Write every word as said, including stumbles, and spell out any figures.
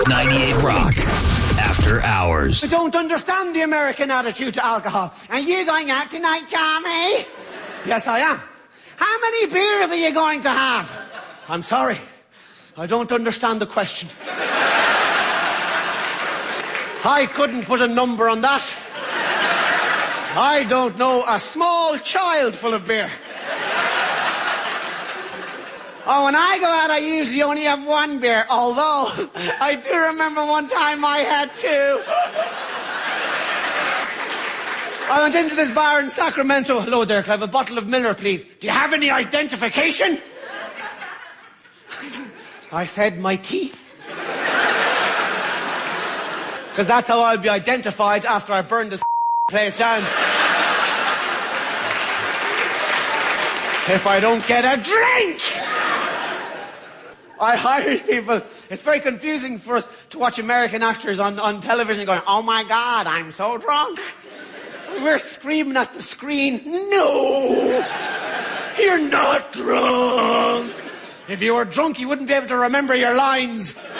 ninety-eight Rock. After Hours. I don't understand the American attitude to alcohol. Are you going out tonight, Tommy? Yes, I am. How many beers are you going to have? I'm sorry. I don't understand the question. I couldn't put a number on that. I don't know a small child full of beer. Oh, when I go out, I usually only have one beer, although I do remember one time I had two. I went into this bar in Sacramento. Hello there, can I have a bottle of Miller, please? Do you have any identification? I said, my teeth. Because that's how I'll be identified after I burn this place down. If I don't get a drink! I Irish people, it's very confusing for us to watch American actors on, on television going, oh my God, I'm so drunk. We're screaming at the screen, no, you're not drunk. If you were drunk, you wouldn't be able to remember your lines.